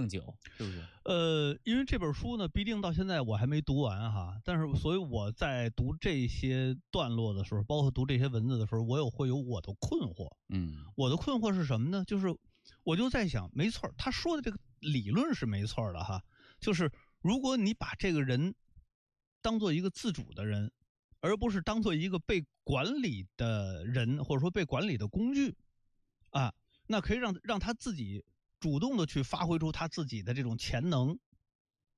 久，是不是？ 因为这本书呢，必定到现在我还没读完哈，但是所以我在读这些段落的时候，包括读这些文字的时候，会有我的困惑。我的困惑是什么呢？就是我就在想，没错，他说的这个理论是没错的哈，就是如果你把这个人当做一个自主的人，而不是当做一个被管理的人，或者说被管理的工具啊，那可以让他自己主动的去发挥出他自己的这种潜能